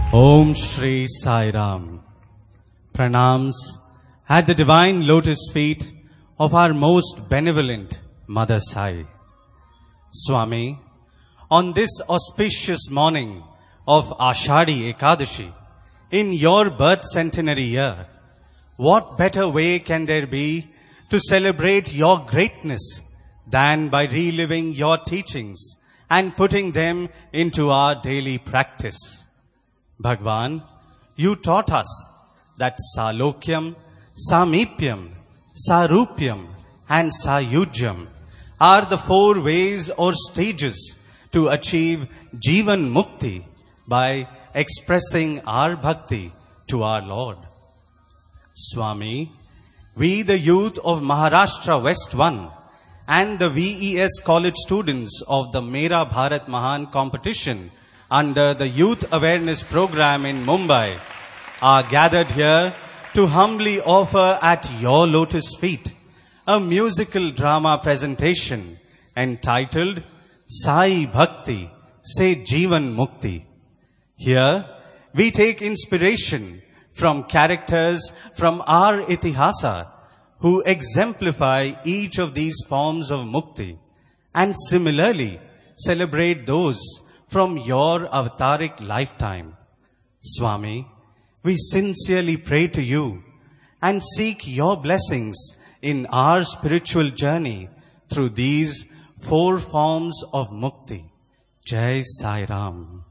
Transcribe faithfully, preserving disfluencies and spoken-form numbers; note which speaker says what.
Speaker 1: Om Shri Sai Ram. Pranams at the divine lotus feet of our most benevolent Mother Sai. Swami, on this auspicious morning of Ashadhi Ekadashi, in your birth centenary year, what better way can there be to celebrate your greatness than by reliving your teachings and putting them into our daily practice? Bhagwan, you taught us that Salokyam, Samipyam, Sarupyam and Sayujyam are the four ways or stages to achieve Jivan Mukti by expressing our bhakti to our Lord. Swami, we the youth of Maharashtra West one and the V E S college students of the Mera Bharat Mahan competition under the Youth Awareness Program in Mumbai are gathered here to humbly offer at your lotus feet a musical drama presentation entitled Sai Bhakti Se Jivan Mukti. Here we take inspiration from characters from our Itihasa who exemplify each of these forms of mukti and similarly celebrate those from your avataric lifetime. Swami, we sincerely pray to you and seek your blessings in our spiritual journey through these four forms of mukti. Jai Sai Ram.